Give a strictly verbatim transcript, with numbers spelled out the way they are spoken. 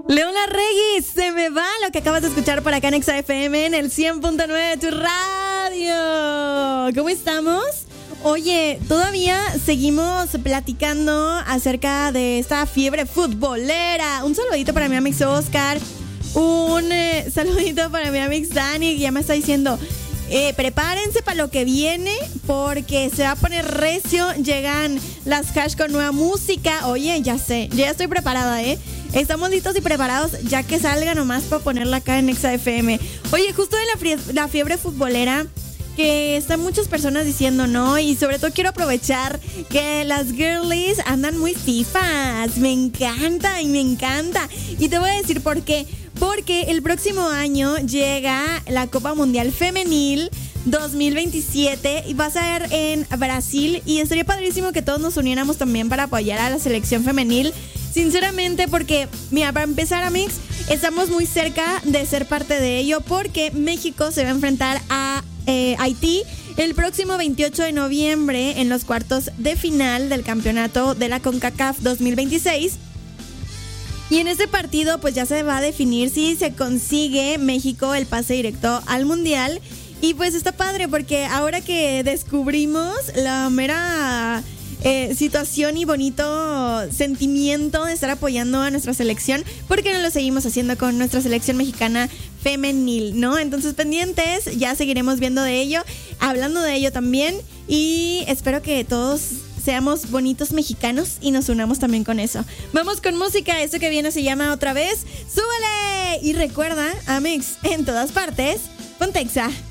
Leona Regis, se me va lo que acabas de escuchar por acá en Exa F M en el cien punto nueve de tu radio. ¿Cómo estamos? Oye, todavía seguimos platicando acerca de esta fiebre futbolera. Un saludito para mi amix Oscar. Un eh, saludito para mi amix Dani, que ya me está diciendo... Eh, prepárense para lo que viene porque se va a poner recio. Llegan las hash con nueva música. Oye, ya sé, yo ya estoy preparada, ¿eh? Estamos listos y preparados ya que salga nomás para ponerla acá en Exa F M. Oye, justo de la, frie- la fiebre futbolera que están muchas personas diciendo, ¿no? Y sobre todo quiero aprovechar que las girlies andan muy fifas. Me encanta y me encanta. Y te voy a decir por qué. Porque el próximo año llega la Copa Mundial Femenil dos mil veintisiete y va a ser en Brasil y estaría padrísimo que todos nos uniéramos también para apoyar a la selección femenil. Sinceramente, porque, mira, para empezar, amigos, estamos muy cerca de ser parte de ello porque México se va a enfrentar a eh, Haití el próximo veintiocho de noviembre en los cuartos de final del campeonato de la CONCACAF dos mil veintiséis. Y en este partido pues ya se va a definir si se consigue México el pase directo al Mundial. Y pues está padre porque ahora que descubrimos la mera eh, situación y bonito sentimiento de estar apoyando a nuestra selección, ¿por qué no lo seguimos haciendo con nuestra selección mexicana femenil, no? Entonces pendientes, ya seguiremos viendo de ello, hablando de ello también. Y espero que todos seamos bonitos mexicanos y nos unamos también con eso. Vamos con música, esto que viene se llama Otra Vez, ¡súbele! Y recuerda, Amix, en todas partes, ponte Exa.